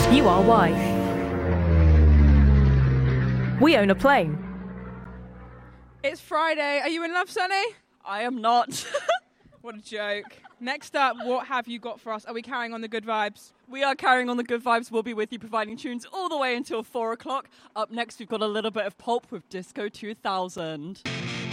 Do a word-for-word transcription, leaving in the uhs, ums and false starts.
You are why. We own a plane. It's Friday. Are you in love, Sunny? I am not. What a joke. Next up, what have you got for us? Are we carrying on the good vibes? We are carrying on the good vibes. We'll be with you providing tunes all the way until four o'clock. Up next, we've got a little bit of pulp with Disco two thousand.